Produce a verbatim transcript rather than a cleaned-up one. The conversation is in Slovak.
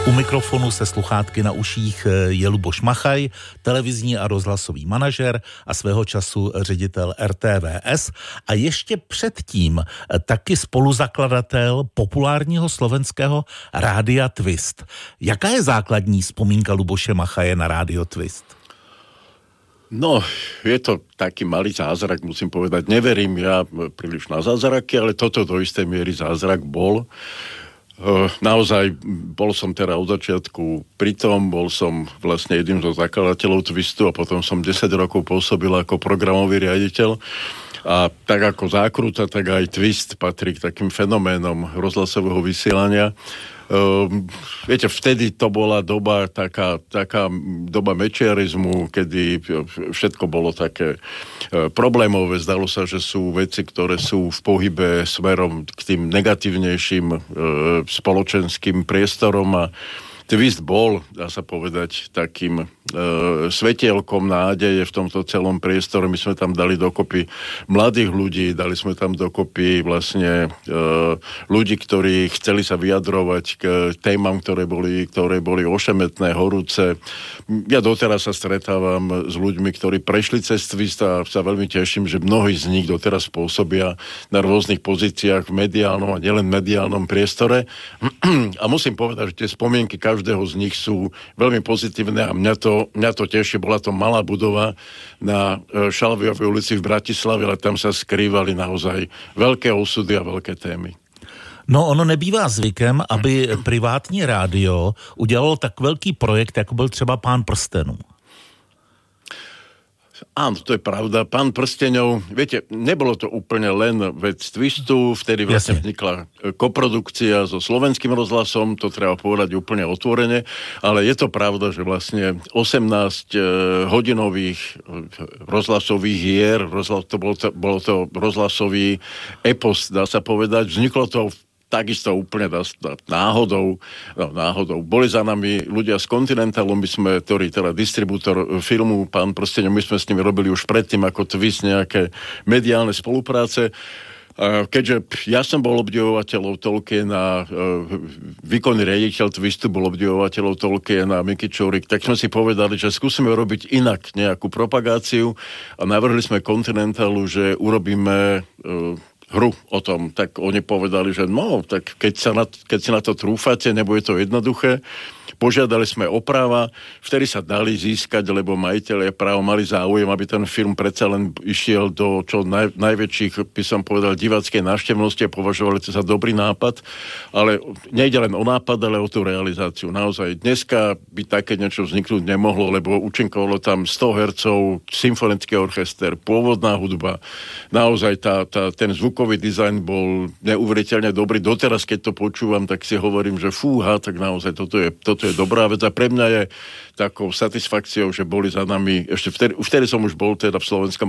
U mikrofonu se sluchátky na uších je Luboš Machaj, televizní a rozhlasový manažer a svého času ředitel R T V S a ještě předtím taky spoluzakladatel populárního slovenského Rádia Twist. Jaká je základní vzpomínka Luboše Machaje na Rádio Twist? No, je to taký malý zázrak, musím povedať. Neverím ja príliš na zázraky, ale toto do istej miery zázrak bol. Naozaj, bol som teda od začiatku pritom, bol som vlastne jedným zo zakladateľov Twistu a potom som desať rokov pôsobil ako programový riaditeľ. A tak ako Zákruta, tak aj Twist patrí k takým fenoménom rozhlasového vysielania. Uh, viete, vtedy to bola doba, taká, taká doba mečiarizmu, kedy všetko bolo také uh, problémové. Zdalo sa, že sú veci, ktoré sú v pohybe smerom k tým negatívnejším uh, spoločenským priestorom a Twist bol, dá sa povedať, takým e, svetielkom nádeje v tomto celom priestore. My sme tam dali dokopy mladých ľudí, dali sme tam dokopy vlastne e, ľudí, ktorí chceli sa vyjadrovať k témam, ktoré boli, ktoré boli ošemetné, horúce. Ja doteraz sa stretávam s ľuďmi, ktorí prešli cez Twist a sa veľmi teším, že mnohí z nich doteraz pôsobia na rôznych pozíciách v mediálnom a nielen mediálnom priestore. A musím povedať, že tie spomienky každého z nich sú veľmi pozitívne a mňa to, mňa to teší. Bola to malá budova na Šalviovej ulici v Bratislave, ale tam sa skrývali naozaj veľké osudy a veľké témy. No, ono nebývá zvykem, aby privátní rádio udělalo tak velký projekt, jako byl třeba Pán prstenů. Áno, to je pravda. Pán prsteňov, viete, nebolo to úplne len vec Twistu, vtedy vlastne Jasne. vznikla koprodukcia so Slovenským rozhlasom, to treba povedať úplne otvorene, ale je to pravda, že vlastne osemnásť hodinových rozhlasových hier, rozhlas, to bolo, to, bolo to rozhlasový epos, dá sa povedať, vzniklo to v takisto úplne náhodou, no, náhodou. Boli za nami ľudia z Continentalu, my sme, ktorý teda distribútor filmu Pán prsteňov, my sme s nimi robili už predtým ako Twist nejaké mediálne spolupráce. Keďže ja som bol obdivovateľov Tolkiena, výkonný riaditeľ Twistu bol obdivovateľov Tolkiena, Miky Čurik, tak sme si povedali, že skúsime robiť inak nejakú propagáciu a navrhli sme Continentalu, že urobíme hru o tom, tak oni povedali, že no, tak keď, sa na, keď si na to trúfate, nebude to jednoduché. Požiadali sme o práva, vtedy sa dali získať, lebo majiteľe práv mali záujem, aby ten film predsa len išiel do čo naj, najväčších, by som povedal, diváckej návštevnosti a považovali to za dobrý nápad, ale nejde len o nápad, ale o tú realizáciu. Naozaj dneska by také niečo vzniknúť nemohlo, lebo účinkovalo tam sto hercov, symfonický orchester, pôvodná hudba. Naozaj tá, tá, ten zvukový dizajn bol neuveriteľne dobrý. Doteraz, keď to počúvam, tak si hovorím, že fúha, tak naozaj toto je, toto je dobrá vec a pre mňa je takou satisfakciou, že boli za nami, ešte vtedy, vtedy som už bol teda v Slovenskom